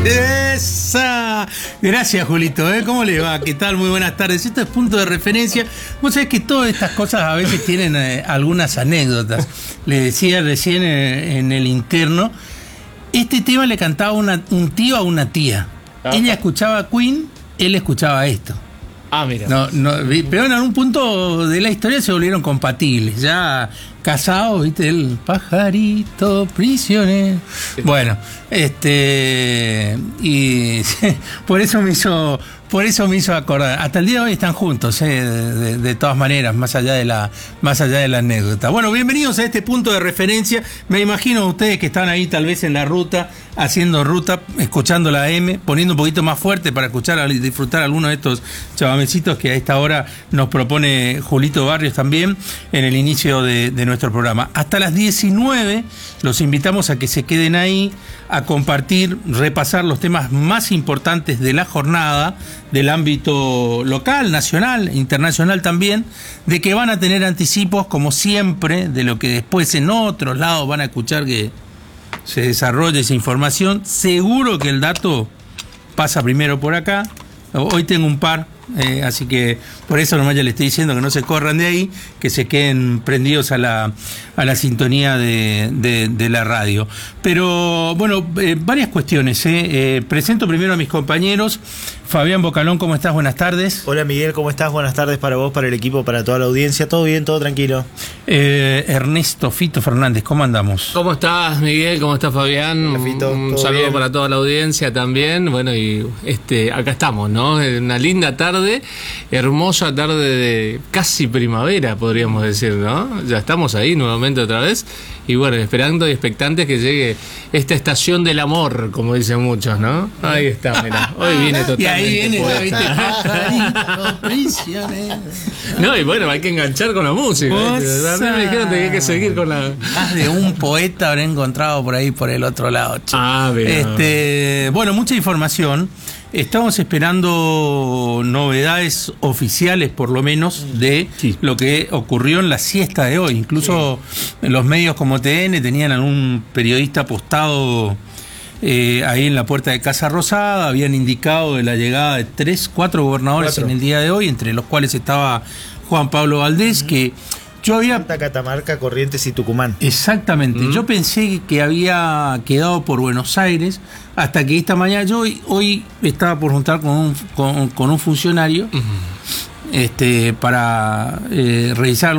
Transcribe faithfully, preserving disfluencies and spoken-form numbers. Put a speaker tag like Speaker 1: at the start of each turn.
Speaker 1: Esa. Gracias, Julito, ¿eh? ¿Cómo le va? ¿Qué tal? Muy buenas tardes. Esto es Punto de Referencia. Vos sabés que todas estas cosas a veces tienen eh, algunas anécdotas. Le decía recién eh, en el interno, este tema le cantaba una, un tío a una tía. Ah. Ella escuchaba Queen, él escuchaba esto.
Speaker 2: Ah, mira.
Speaker 1: No, no, pero en algún punto de la historia se volvieron compatibles. Ya casados, ¿viste? El pajarito prisionero. Bueno, este. Y por eso me hizo. Por eso me hizo acordar. Hasta el día de hoy están juntos, ¿eh? de, de, de todas maneras, más allá de la, más allá de la anécdota. Bueno, bienvenidos a este punto de referencia. Me imagino ustedes que están ahí tal vez en la ruta, haciendo ruta, escuchando la M, poniendo un poquito más fuerte para escuchar y disfrutar algunos de estos chavamecitos que a esta hora nos propone Julito Barrios también en el inicio de, de nuestro programa. Hasta las diecinueve los invitamos a que se queden ahí, a compartir, repasar los temas más importantes de la jornada, del ámbito local, nacional, internacional también, de que van a tener anticipos, como siempre, de lo que después en otros lados van a escuchar que se desarrolle esa información. Seguro que el dato pasa primero por acá. Hoy tengo un par, eh, así que por eso nomás ya le estoy diciendo que no se corran de ahí, que se queden prendidos a la, a la sintonía de, de, de la radio. Pero bueno, eh, varias cuestiones. Eh. Eh, presento primero a mis compañeros. Fabián Bocalón, ¿cómo estás? Buenas tardes.
Speaker 3: Hola Miguel, ¿cómo estás? Buenas tardes para vos, para el equipo, para toda la audiencia. ¿Todo bien? ¿Todo tranquilo?
Speaker 1: Eh, Ernesto Fito Fernández, ¿cómo andamos?
Speaker 2: ¿Cómo estás, Miguel? ¿Cómo estás, Fabián?
Speaker 3: Hola, Fito,
Speaker 2: un saludo bien para toda la audiencia también. Bueno, y este acá estamos, ¿no? Una linda tarde, hermosa tarde de casi primavera, podríamos decir, ¿no? Ya estamos ahí nuevamente otra vez. Y bueno, esperando y expectantes que llegue esta estación del amor, como dicen muchos, ¿no? Ahí está, mirá. Hoy viene totalmente.
Speaker 1: Y ahí viene,
Speaker 2: no, y bueno, hay que enganchar con la música. Me dijeron que hay que seguir con la.
Speaker 1: Más de un poeta habré encontrado por ahí, por el otro lado. Che.
Speaker 2: Ah, bien.
Speaker 1: Este, bueno, mucha información. Estamos esperando novedades oficiales, por lo menos, de sí. lo que ocurrió en la siesta de hoy. Incluso sí. los medios como T N tenían algún periodista apostado eh, ahí en la puerta de Casa Rosada. Habían indicado de la llegada de tres, cuatro gobernadores cuatro. en el día de hoy, entre los cuales estaba Juan Pablo Valdés, uh-huh. que yo había...
Speaker 3: Santa Catamarca, Corrientes y Tucumán.
Speaker 1: Exactamente. Uh-huh. Yo pensé que había quedado por Buenos Aires, hasta que esta mañana, yo hoy, hoy estaba por juntar con un, con, con un funcionario uh-huh. este, para eh, revisar